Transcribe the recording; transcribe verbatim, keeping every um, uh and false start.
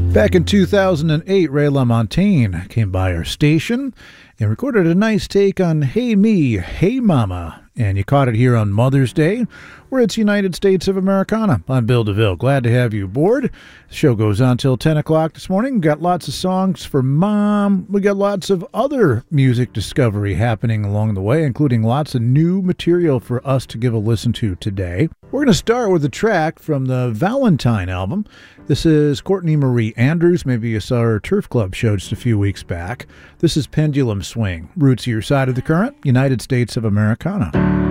Back in two thousand eight, Ray LaMontagne came by our station and recorded a nice take on Hey Me, Hey Mama. And you caught it here on Mother's Day, where it's United States of Americana. I'm Bill DeVille. Glad to have you aboard. The show goes on till ten o'clock this morning. We've got lots of songs for Mom. We got lots of other music discovery happening along the way, including lots of new material for us to give a listen to today. We're going to start with a track from the Valentine album. This is Courtney Marie Andrews. Maybe you saw her Turf Club show just a few weeks back. This is Pendulum Swing. Roots of Your Side of the Current, United States of Americana.